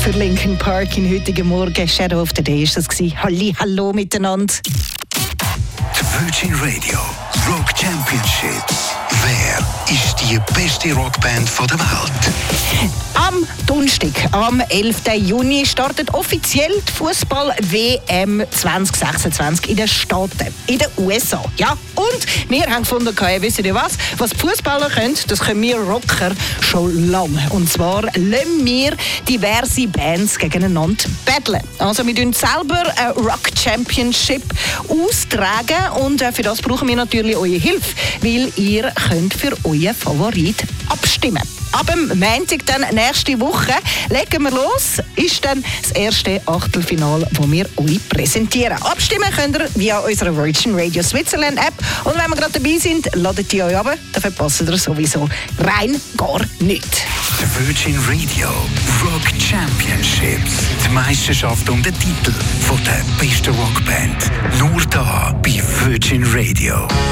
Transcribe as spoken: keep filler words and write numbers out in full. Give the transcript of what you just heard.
für Linkin Park in heutigen Morgen. Shadow of the Day ist das gewesen. Halli, hallo miteinander. Die Virgin Radio Rock Championship. Wer ist die beste Rockband der Welt? Am Donnerstag, am elften Juni, startet offiziell die Fußball-W M zwanzig sechsundzwanzig in den Staaten, in den U S A. Ja, und wir haben gefunden, okay, wisst ihr was? Was die Fußballer können, das können wir Rocker schon lange. Und zwar lassen wir diverse Bands gegeneinander battlen. Also wir tun selber eine Rock Championship austragen und für das brauchen wir natürlich eure Hilfe, weil ihr könnt für euren Favorit abstimmen. Ab dem Montag dann nächste Woche legen wir los, ist dann das erste Achtelfinale, das wir euch präsentieren. Abstimmen könnt ihr via unserer Virgin Radio Switzerland App. Und wenn wir gerade dabei sind, ladet ihr euch ab, dann verpasst ihr sowieso rein gar nichts. Die Virgin Radio Rock Championships. Die Meisterschaft um den Titel von der besten Rockband. Nur da bei Virgin Radio.